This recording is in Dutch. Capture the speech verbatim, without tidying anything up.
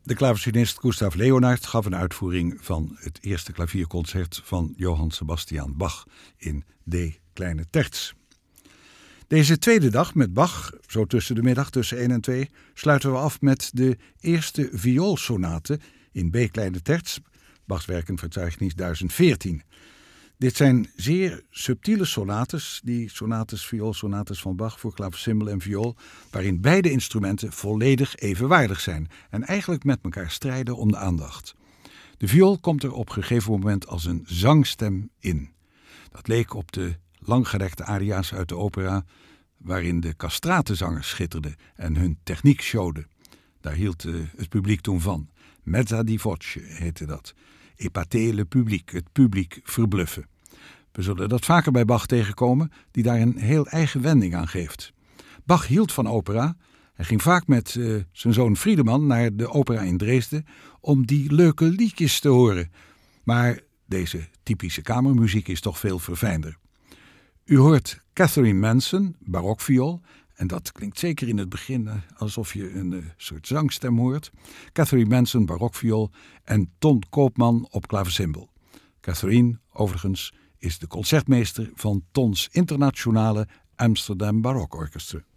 De klavecinist Gustav Leonhard gaf een uitvoering van het eerste klavierconcert van Johann Sebastian Bach in D kleine terts. Deze tweede dag met Bach, zo tussen de middag tussen één en twee, sluiten we af met de eerste vioolsonate in B kleine terts, Bachs Werkenverzeichnis duizend veertien. Dit zijn zeer subtiele sonates, die sonates, vioolsonates van Bach voor klavecimbal en viool, waarin beide instrumenten volledig evenwaardig zijn en eigenlijk met elkaar strijden om de aandacht. De viool komt er op een gegeven moment als een zangstem in. Dat leek op de langgerekte aria's uit de opera, waarin de castratenzangers schitterden en hun techniek showden. Daar hield uh, het publiek toen van. Mezza di voce heette dat. Épater le public, het publiek verbluffen. We zullen dat vaker bij Bach tegenkomen, die daar een heel eigen wending aan geeft. Bach hield van opera. Hij ging vaak met uh, zijn zoon Friedemann naar de opera in Dresden om die leuke liedjes te horen. Maar deze typische kamermuziek is toch veel verfijnder. U hoort Catherine Manson, barokviool, en dat klinkt zeker in het begin alsof je een uh, soort zangstem hoort. Catherine Manson, barokviool en Ton Koopman op klavecimbal. Catherine, overigens, is de concertmeester van Tons internationale Amsterdam Baroque Orchestra.